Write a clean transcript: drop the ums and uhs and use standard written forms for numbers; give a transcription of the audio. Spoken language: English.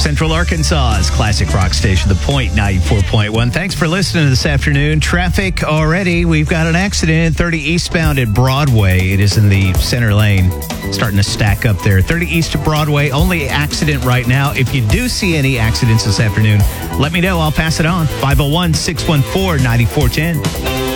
Central Arkansas's classic rock station, The Point 94.1. Thanks for listening this afternoon. Traffic already. We've got an accident 30 eastbound at Broadway. It is in the center lane. Starting to stack up there. 30 east of Broadway. Only accident right now. If you do see any accidents this afternoon, let me know. I'll pass it on. 501-614-9410.